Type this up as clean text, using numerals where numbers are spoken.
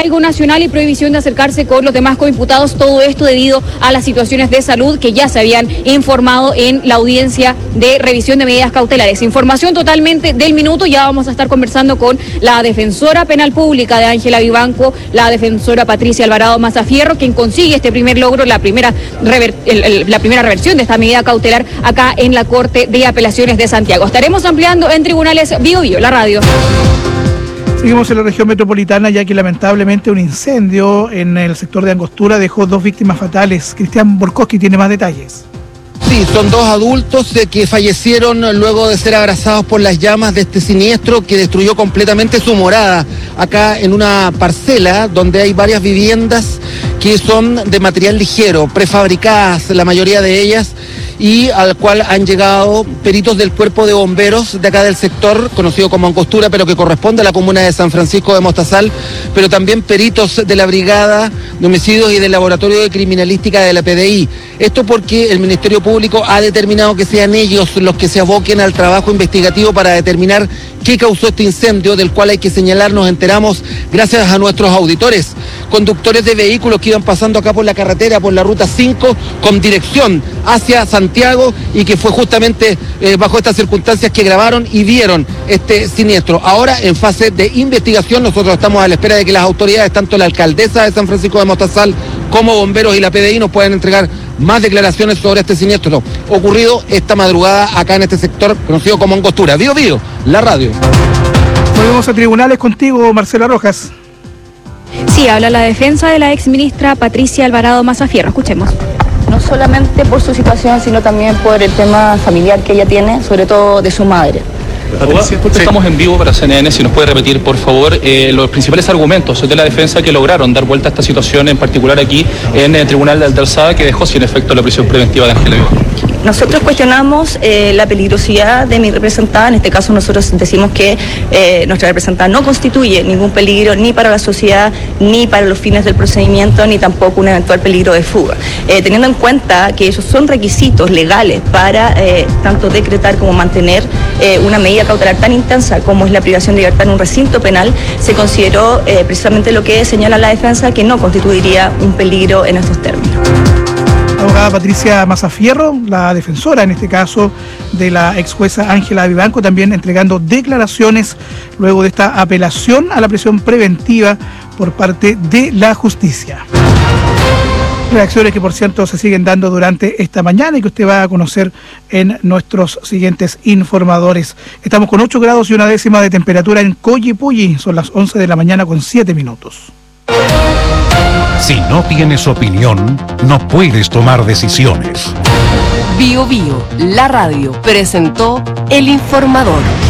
arraigo nacional y prohibición de acercarse con los demás coimputados, todo esto debido a las situaciones de salud que ya se habían informado en la audiencia de revisión de medidas cautelares. Información totalmente del minuto, ya vamos a estar conversando con la defensora penal pública de Ángela Vivanco, la defensora Patricia Alvarado Mazafierro, quien consigue este primer logro, la primera reversión de esta medida cautelar acá en la Corte de Apelaciones de Santiago. Estaremos ampliando en Tribunales Bio Bio, la radio. Seguimos en la región metropolitana, ya que lamentablemente un incendio en el sector de Angostura dejó 2 víctimas fatales. Cristian Borkowski tiene más detalles. Sí, son 2 adultos que fallecieron luego de ser abrazados por las llamas de este siniestro que destruyó completamente su morada acá en una parcela donde hay varias viviendas que son de material ligero, prefabricadas la mayoría de ellas, y al cual han llegado peritos del Cuerpo de Bomberos de acá del sector, conocido como Angostura, pero que corresponde a la comuna de San Francisco de Mostazal, pero también peritos de la Brigada de Homicidios y del Laboratorio de Criminalística de la PDI. Esto porque el Ministerio Público ha determinado que sean ellos los que se aboquen al trabajo investigativo para determinar qué causó este incendio, del cual hay que señalar, nos enteramos gracias a nuestros auditores, conductores de vehículos que iban pasando acá por la carretera, por la ruta 5, con dirección hacia Santiago, y que fue justamente bajo estas circunstancias que grabaron y vieron este siniestro. Ahora, en fase de investigación, nosotros estamos a la espera de que las autoridades, tanto la alcaldesa de San Francisco de Mostazal como bomberos y la PDI, nos puedan entregar más declaraciones sobre este siniestro ocurrido esta madrugada acá en este sector conocido como Angostura. Bio Bio, la radio. Volvemos a Tribunales contigo, Marcela Rojas. Sí, habla la defensa de la exministra Patricia Alvarado Mazafierro. Escuchemos. No solamente por su situación, sino también por el tema familiar que ella tiene, sobre todo de su madre. Sí. Estamos en vivo para CNN, si nos puede repetir, por favor, los principales argumentos de la defensa que lograron dar vuelta a esta situación, en particular aquí en el Tribunal de Alta Alzada, que dejó sin efecto la prisión preventiva de Ángela Vivanco. Nosotros cuestionamos la peligrosidad de mi representada. En este caso nosotros decimos que nuestra representada no constituye ningún peligro ni para la sociedad, ni para los fines del procedimiento, ni tampoco un eventual peligro de fuga. Teniendo en cuenta que esos son requisitos legales para tanto decretar como mantener una medida cautelar tan intensa como es la privación de libertad en un recinto penal, se consideró precisamente lo que señala la defensa, que no constituiría un peligro en estos términos. Abogada Patricia Mazafierro, la defensora en este caso de la ex jueza Ángela Vivanco, también entregando declaraciones luego de esta apelación a la prisión preventiva por parte de la justicia. Reacciones que, por cierto, se siguen dando durante esta mañana y que usted va a conocer en nuestros siguientes informadores. Estamos con 8 grados y 1/10 de temperatura en Collipulli. Son las 11 de la mañana con 7 minutos. Si no tienes opinión, no puedes tomar decisiones. Bio Bio, la radio, presentó El Informador.